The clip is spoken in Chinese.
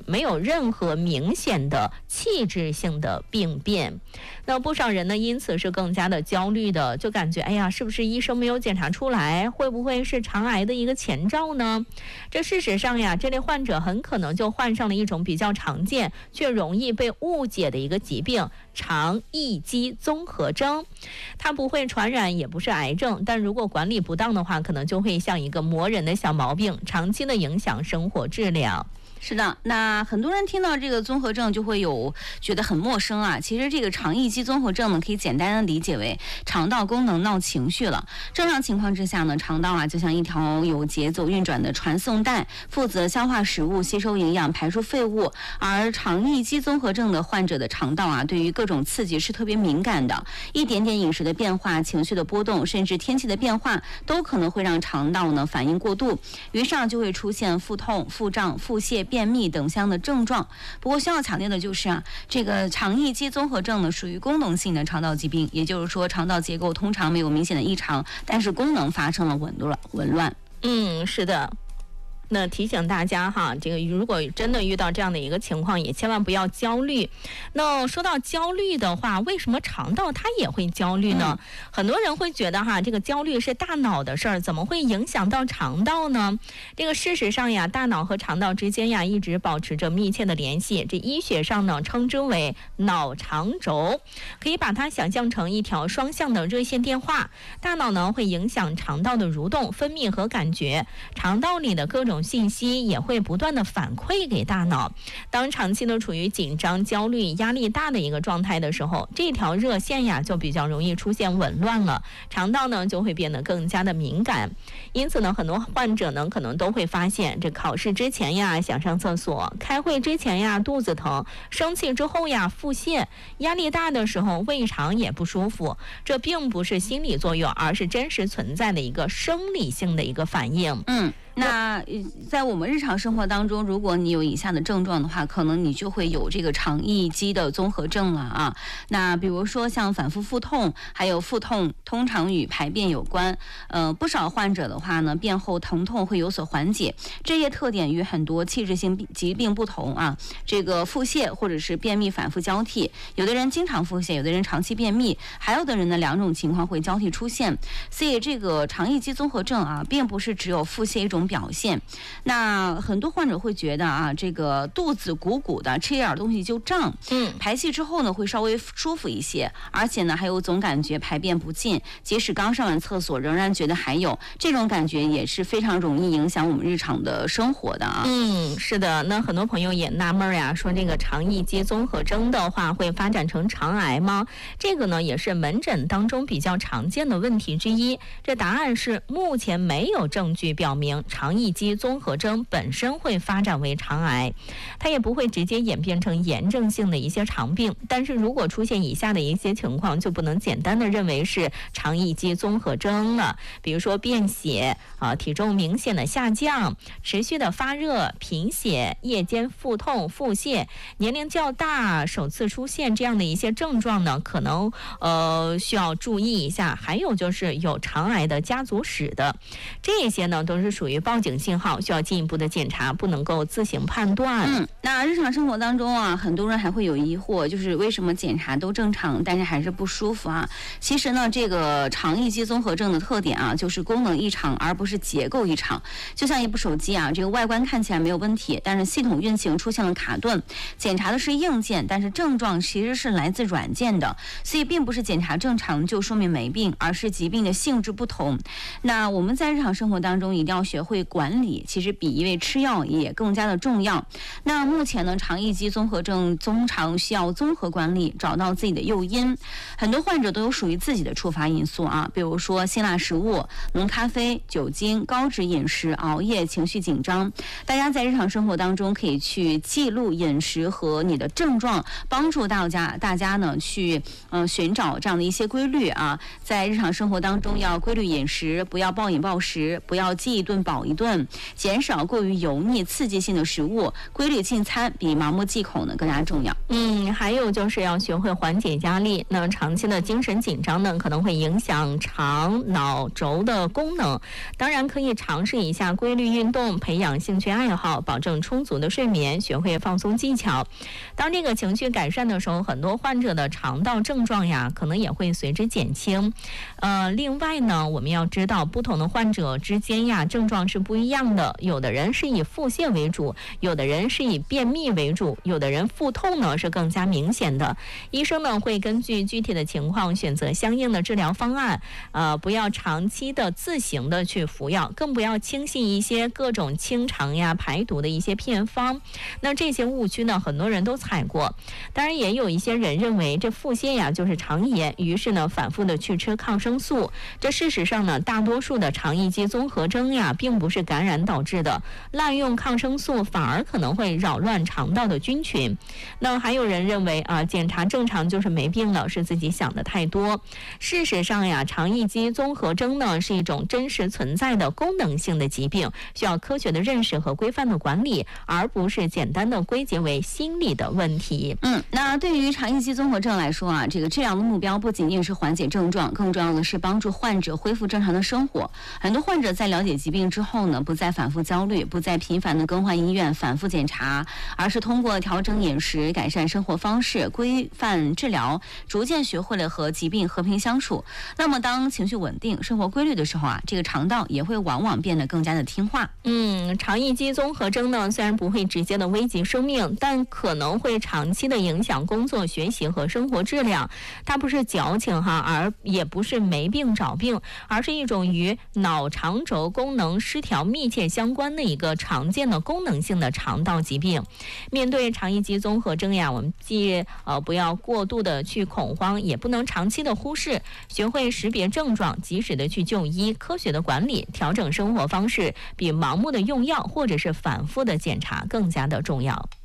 没有任何明显的器质性的病变。那不少人呢，因此是更加的焦虑的，就感觉哎呀，是不是医生没有检查出来，会不会是肠癌的一个前兆呢？这事实上呀，这类患者很可能就患上了一种比较常见却容易被误解的一个疾病——肠易激综合征。它不会传染，也不是癌症，但如果管理不当的话，可能就会像一个磨人的小毛病，长期的影响生活质量。 是的，那很多人听到这个综合症就会觉得很陌生啊。其实这个肠易激综合症呢，可以简单的理解为肠道功能闹情绪了。正常情况之下呢，肠道啊就像一条有节奏运转的传送带，负责消化食物、吸收营养、排出废物。而肠易激综合症的患者的肠道啊，对于各种刺激是特别敏感的，一点点饮食的变化、情绪的波动，甚至天气的变化，都可能会让肠道呢反应过度，于是就会出现腹痛、腹胀、腹泻、便秘等相的症状。不过需要强调的就是这个肠易激综合症呢属于功能性的肠道疾病，也就是说肠道结构通常没有明显的异常，但是功能发生了紊乱。 是的。那提醒大家哈，这个如果真的遇到这样的一个情况，也千万不要焦虑。那说到焦虑的话，为什么肠道它也会焦虑呢？很多人会觉得哈，这个焦虑是大脑的事儿，怎么会影响到肠道呢？这个事实上呀，大脑和肠道之间呀一直保持着密切的联系，这医学上呢称之为脑肠轴，可以把它想象成一条双向的热线电话。大脑呢会影响肠道的蠕动、分泌和感觉，肠道里的各种信息也会不断的反馈给大脑。当长期的处于紧张、焦虑、压力大的一个状态的时候，这条热线呀就比较容易出现紊乱了，肠道呢就会变得更加的敏感。因此呢，很多患者呢可能都会发现，这考试之前呀想上厕所，开会之前呀肚子疼，生气之后呀腹泻，压力大的时候胃肠也不舒服。这并不是心理作用，而是真实存在的一个生理性的一个反应。 那在我们日常生活当中，如果你有以下的症状的话，可能你就会有这个肠易激的综合症了啊。那比如说像反复腹痛，还有腹痛通常与排便有关。不少患者的话呢，便后疼痛会有所缓解，这些特点与很多器质性疾病不同啊。这个腹泻或者是便秘反复交替，有的人经常腹泻，有的人长期便秘，还有的人呢两种情况会交替出现。所以这个肠易激综合症啊，并不是只有腹泻一种表现。那很多患者会觉得这个肚子鼓鼓的，吃一点东西就胀，排气之后呢会稍微舒服一些，而且呢还有总感觉排便不尽，即使刚上完厕所仍然觉得还有，这种感觉也是非常容易影响我们日常的生活的啊。 是的。那很多朋友也纳闷呀，说这个肠易激综合征的话会发展成肠癌吗？这个呢也是门诊当中比较常见的问题之一。这答案是目前没有证据表明肠易激综合征本身会发展为肠癌，它也不会直接演变成炎症性的一些肠病。但是如果出现以下的一些情况，就不能简单的认为是肠易激综合征了。比如说便血体重明显的下降，持续的发热、贫血、夜间腹痛、腹泻，年龄较大、首次出现这样的一些症状呢，可能需要注意一下。还有就是有肠癌的家族史的，这些呢都是属于报警信号，需要进一步的检查，不能够自行判断。 那日常生活当中很多人还会有疑惑，就是为什么检查都正常，但是还是不舒服啊？其实呢，这个肠易激综合症的特点就是功能异常，而不是结构异常。就像一部手机这个外观看起来没有问题，但是系统运行出现了卡顿，检查的是硬件，但是症状其实是来自软件的，所以并不是检查正常就说明没病，而是疾病的性质不同。那我们在日常生活当中一定要学会管理，其实比一味吃药也更加的重要。那目前呢，肠易激综合症通常需要综合管理，找到自己的诱因。很多患者都有属于自己的触发因素比如说辛辣食物、浓咖啡、酒精、高脂饮食、熬夜、情绪紧张。大家在日常生活当中可以去记录饮食和你的症状，帮助大家呢去寻找这样的一些规律在日常生活当中要规律饮食，不要暴饮暴食，不要饥一顿饱饱一顿，减少过于油腻刺激性的食物，规律进餐比盲目忌口呢更加重要。 还有就是要学会缓解压力。那长期的精神紧张呢，可能会影响肠脑轴的功能。当然可以尝试一下规律运动，培养兴趣爱好，保证充足的睡眠，学会放松技巧。当这个情绪改善的时候，很多患者的肠道症状呀，可能也会随之减轻。另外呢，我们要知道不同的患者之间呀，症状是不一样的。有的人是以腹泻为主，有的人是以便秘为主，有的人腹痛呢是更加明显的。医生呢会根据具体的情况选择相应的治疗方案，不要长期的自行的去服药，更不要轻信一些各种清肠呀、排毒的一些偏方。那这些误区呢，很多人都踩过。当然，也有一些人认为这腹泻呀就是肠炎，于是呢反复的去吃抗生素。这事实上呢，大多数的肠易激综合征呀，并不是感染导致的，滥用抗生素反而可能会扰乱肠道的菌群。那还有人认为检查正常就是没病了，是自己想的太多。事实上呀，肠易激综合征呢是一种真实存在的功能性的疾病，需要科学的认识和规范的管理，而不是简单的归结为心理的问题。 那对于肠易激综合症来说啊，这个治疗的目标不仅仅是缓解症状，更重要的是帮助患者恢复正常的生活。很多患者在了解疾病之后呢，不再反复焦虑，不再频繁的更换医院、反复检查，而是通过调整饮食、改善生活方式、规范治疗，逐渐学会了和疾病和平相处。那么当情绪稳定、生活规律的时候啊，这个肠道也会往往变得更加的听话。 肠易激综合征呢，虽然不会直接的危及生命，但可能会长期的影响工作、学习和生活质量。它不是矫情而也不是没病找病，而是一种与脑肠轴功能失调密切相关的一个常见的功能性的肠道疾病。面对肠易激综合征呀，我们既不要过度的去恐慌，也不能长期的忽视，学会识别症状，及时的去就医，科学的管理，调整生活方式，比盲目的用药或者是反复的检查更加的重要。